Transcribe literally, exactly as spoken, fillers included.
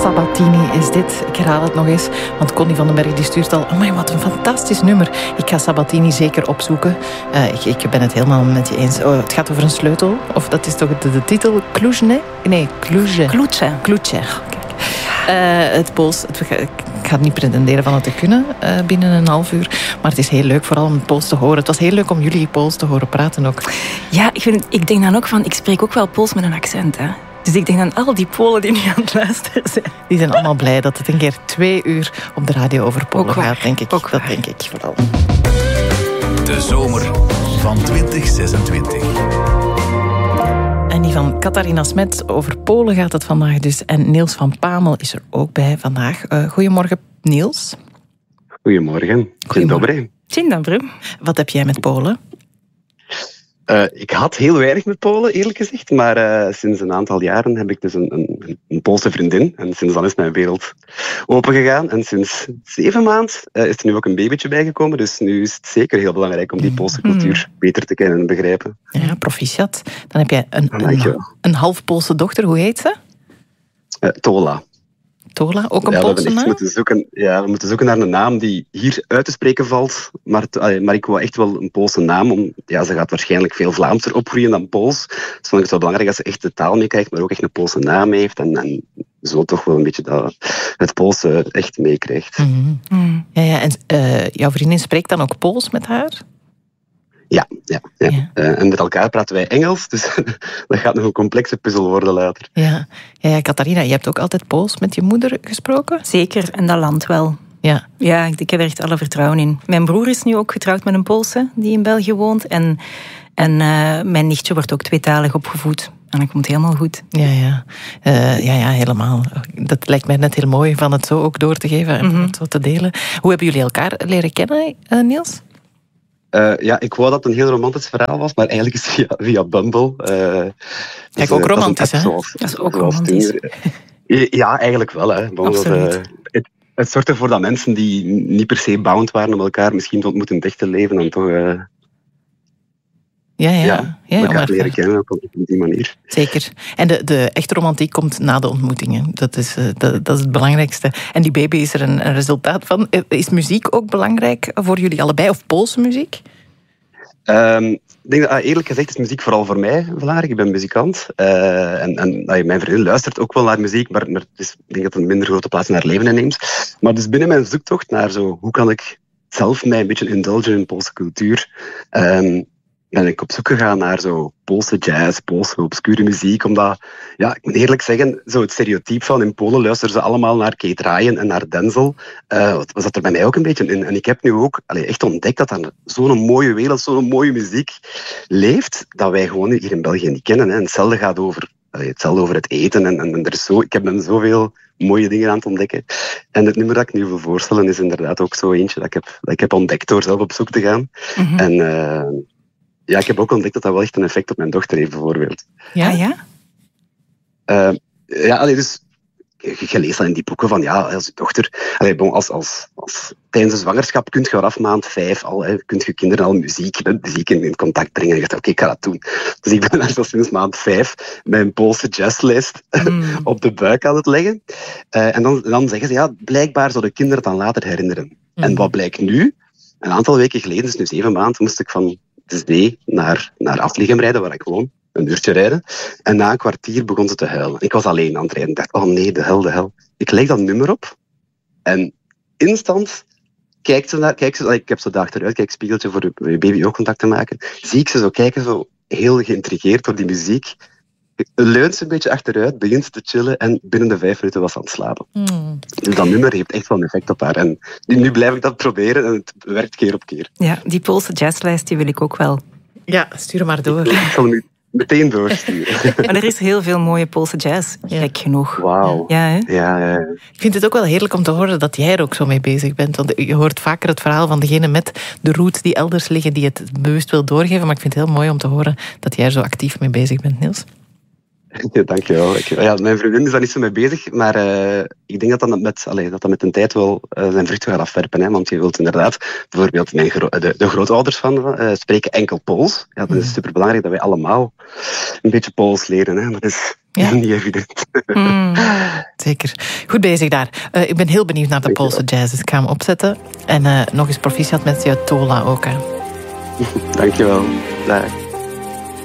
Sabatini is dit. Ik herhaal het nog eens, want Connie van den Berg die stuurt al... Amai, wat een fantastisch nummer. Ik ga Sabatini zeker opzoeken. Uh, ik, ik ben het helemaal met je eens. Oh, het gaat over een sleutel, of dat is toch de, de titel? Kluzne? Nee, Kluzne. Kluzne. Kluzne. Kijk. Uh, het Pools... Het, ik ga niet pretenderen van het te kunnen uh, binnen een half uur. Maar het is heel leuk, vooral om het Pools te horen. Het was heel leuk om jullie Pools te horen praten ook. Ja, ik, vind, ik denk dan ook van... Ik spreek ook wel Pools met een accent, hè. Dus ik denk aan al die Polen die nu aan het luisteren zijn. Die zijn allemaal blij dat het een keer twee uur op de radio over Polen gaat, denk ik. Ook dat denk ik vooral. De zomer van twintig zesentwintig. En die van Katarina Smet over Polen gaat het vandaag dus. En Niels van Pamel is er ook bij vandaag. Uh, goedemorgen, Niels. Goedemorgen. Dzień dobry. Dzień dobry. Wat heb jij met Polen? Uh, ik had heel weinig met Polen, eerlijk gezegd. Maar uh, sinds een aantal jaren heb ik dus een, een, een Poolse vriendin. En sinds dan is mijn wereld opengegaan. En sinds zeven maanden uh, is er nu ook een babytje bijgekomen. Dus nu is het zeker heel belangrijk om die Poolse cultuur mm. beter te kennen en begrijpen. Ja, proficiat. Dan heb jij een, een, een half Poolse dochter. Hoe heet ze? Uh, Tola. Tola, ook een ja, Poolse naam? Moeten zoeken, ja, we moeten zoeken naar een naam die hier uit te spreken valt. Maar, te, maar ik wou echt wel een Poolse naam. Om, ja, ze gaat waarschijnlijk veel Vlaamser opgroeien dan Pools. Dus vond ik het wel belangrijk dat ze echt de taal meekrijgt, maar ook echt een Poolse naam heeft. En, en zo toch wel een beetje dat, het Poolse echt meekrijgt. Mm-hmm. Mm. Ja, ja, en uh, jouw vriendin spreekt dan ook Pools met haar? Ja, ja, ja. ja. Uh, en met elkaar praten wij Engels, dus dat gaat nog een complexe puzzel worden later. Ja. Ja, ja, Katarina, je hebt ook altijd Pools met je moeder gesproken? Zeker, en dat land wel. Ja. Ja, ik heb er echt alle vertrouwen in. Mijn broer is nu ook getrouwd met een Poolse die in België woont. En, en uh, mijn nichtje wordt ook tweetalig opgevoed. En dat komt helemaal goed. Ja, ja. Uh, ja, ja, helemaal. Dat lijkt mij net heel mooi van het zo ook door te geven en mm-hmm. het zo te delen. Hoe hebben jullie elkaar leren kennen, uh, Niels? Uh, ja, ik wou dat het een heel romantisch verhaal was, maar eigenlijk is het via, via Bumble. Uh, Kijk, dus, ook romantisch, hè? Zoals, dat is ook romantisch. Ja, eigenlijk wel, hè. Absoluut. Dat, uh, het, het zorgt ervoor dat mensen die niet per se bound waren om elkaar misschien te ontmoeten in het echte leven, dan toch... Uh, Ja, ja. ja, ja, elkaar maar, leren kennen op die manier. Zeker. En de, de echte romantiek komt na de ontmoetingen. Dat is, uh, dat, dat is het belangrijkste. En die baby is er een, een resultaat van. Is muziek ook belangrijk voor jullie allebei? Of Poolse muziek? Um, ik denk dat, eerlijk gezegd is muziek vooral voor mij belangrijk. Ik ben muzikant. Uh, en, en uh, mijn vriendin luistert ook wel naar muziek, maar, maar het is, ik denk dat het een minder grote plaats in haar leven inneemt. Maar dus binnen mijn zoektocht naar zo, hoe kan ik zelf mij een beetje indulgen in Poolse cultuur, um, ben ik op zoek gegaan naar zo Poolse jazz, Poolse obscure muziek, omdat, ja, ik moet eerlijk zeggen, zo het stereotype van in Polen luisteren ze allemaal naar Kate Ryan en naar Denzel, uh, was dat er bij mij ook een beetje in. En ik heb nu ook allee, echt ontdekt dat er zo'n mooie wereld, zo'n mooie muziek leeft, dat wij gewoon hier in België niet kennen. Hè. En hetzelfde gaat over, allee, hetzelfde over het eten. En, en, en er is zo, ik heb dan zoveel mooie dingen aan het ontdekken. En het nummer dat ik nu wil voorstellen is inderdaad ook zo eentje dat ik heb, dat ik heb ontdekt door zelf op zoek te gaan. Mm-hmm. En... Uh, Ja, ik heb ook ontdekt dat dat wel echt een effect op mijn dochter heeft, bijvoorbeeld. Ja, ja? Uh, ja, allee, dus... Je leest dan in die boeken van, ja, als je dochter... Allee, bon, als, als, als, tijdens de zwangerschap kun je vanaf maand vijf al, hè, kun je kinderen al muziek, met muziek in, in contact brengen. En je zegt, oké, okay, ik ga dat doen. Dus ik ben daar zo sinds maand vijf mijn Poolse jazzlijst mm. op de buik aan het leggen. Uh, en dan, dan zeggen ze, ja, blijkbaar zouden kinderen het dan later herinneren. Mm. En wat blijkt nu? Een aantal weken geleden, dus nu zeven maanden, moest ik van... Dus naar, naar Afligem rijden, waar ik woon. Een uurtje rijden. En na een kwartier begon ze te huilen. Ik was alleen aan het rijden. Ik dacht, oh nee, de hel, de hel. Ik leg dat nummer op. En instant kijkt ze naar... Kijkt ze, ik heb zo de achteruit, kijk, spiegeltje voor je baby ook contact te maken. Zie ik ze zo kijken, zo heel geïntrigeerd door die muziek. Leunt ze een beetje achteruit, begint ze te chillen en binnen de vijf minuten was ze aan het slapen. Mm. Dus dat nummer heeft echt wel een effect op haar. En nu blijf ik dat proberen en het werkt keer op keer. Ja, die Poolse jazzlijst die wil ik ook wel. Ja, stuur maar door. Ik zal hem meteen doorsturen. Maar er is heel veel mooie Poolse jazz, gek genoeg. Wauw. Ja, hè? Ja, ja, ja. Ik vind het ook wel heerlijk om te horen dat jij er ook zo mee bezig bent. Want je hoort vaker het verhaal van degene met de roots die elders liggen, die het bewust wil doorgeven. Maar ik vind het heel mooi om te horen dat jij er zo actief mee bezig bent, Niels. Ja, dankjewel. Ja, mijn vriendin is daar niet zo mee bezig, maar uh, ik denk dat dat met, allee, dat dat met een tijd wel uh, zijn vruchten gaat afwerpen. Hè, want je wilt inderdaad, bijvoorbeeld mijn gro- de, de grootouders van uh, spreken enkel Pools. Ja, dat is superbelangrijk dat wij allemaal een beetje Pools leren. Hè, maar dat is ja. niet evident. Mm. Zeker. Goed bezig daar. Uh, ik ben heel benieuwd naar de Dankjewel. Poolse jazz. Dus ik ga hem opzetten. En uh, nog eens proficiat met je Tola ook. Hè. Dankjewel. Dag.